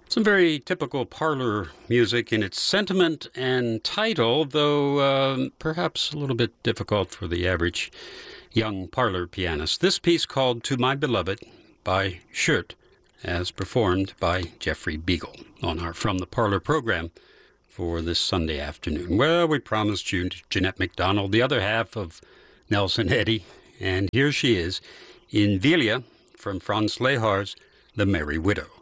Some very typical parlor music in its sentiment and title, though perhaps a little bit difficult for the average young parlor pianist. This piece called To My Beloved by Schut, as performed by Jeffrey Beagle on our From the Parlor program for this Sunday afternoon. Well, we promised you Jeanette MacDonald, the other half of Nelson Eddy, and here she is in Villa from Franz Lehar's The Merry Widow.